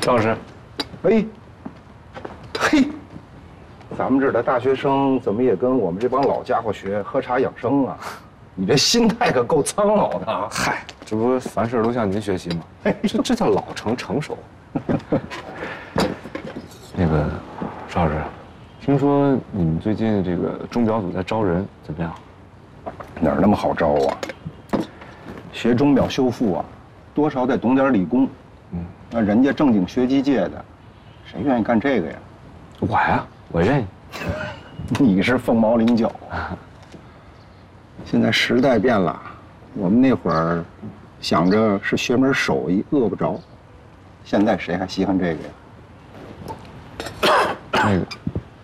赵老师， 嘿，咱们这儿的大学生怎么也跟我们这帮老家伙学喝茶养生啊？你这心态可够苍老的啊！ 嗨，这不凡事都向您学习吗？这叫老成成熟。那个，邵老师，听说你们最近这个钟表组在招人，怎么样？ 哪儿那么好招啊？学钟表修复啊，多少得懂点理工。那人家正经学机械的，谁愿意干这个呀？ 我呀，我愿意。 你是凤毛麟角啊！现在时代变了，我们那会儿想着是学门手艺，饿不着。现在谁还稀罕这个呀？ 那个，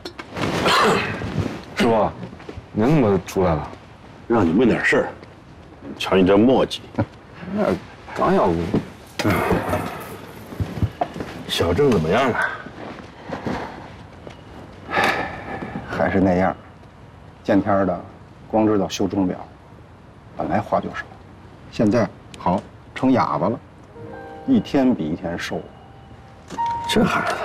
师傅，您怎么出来了？ 让你问点事儿，瞧你这磨叽。 那刚要问。 小郑怎么样了？ 还是那样，见天的，光知道修钟表，本来话就少，现在好成哑巴了，一天比一天瘦。 这孩子，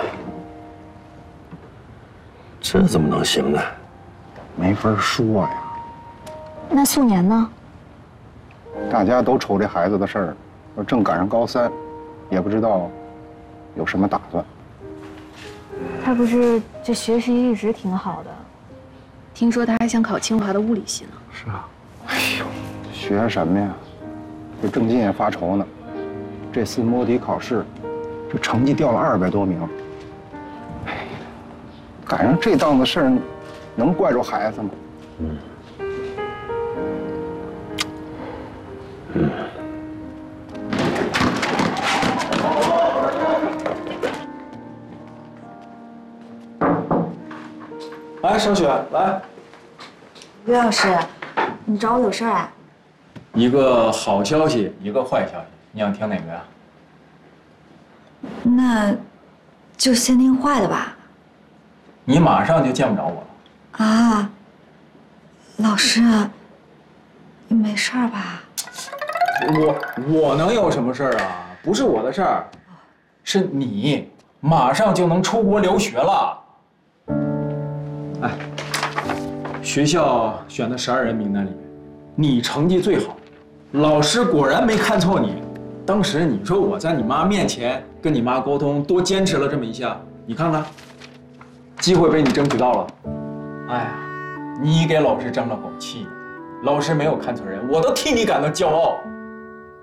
这怎么能行呢？ 没法说呀。 那素年呢？ 大家都愁这孩子的事儿，正赶上高3，也不知道有什么打算。 他不是这学习一直挺好的， 听说他还想考清华的物理系呢。 是啊。 哎呦，学什么呀？这郑金也发愁呢。这次摸底考试，这成绩掉了200多名。哎，赶上这档子事儿，能怪着孩子吗？ 来，小雪，来。 岳老师，你找我有事儿啊？ 一个好消息，一个坏消息，你想听哪个呀？ 那就先听坏的吧。 你马上就见不着我了。 啊，老师，你没事儿吧？ 我能有什么事儿啊？不是我的事儿，是你马上就能出国留学了。哎，学校选的12人名单里面，你成绩最好，老师果然没看错你。当时你说我在你妈面前跟你妈沟通，多坚持了这么一下，你看看，机会被你争取到了。哎呀，你给老师争了口气，老师没有看错人，我都替你感到骄傲。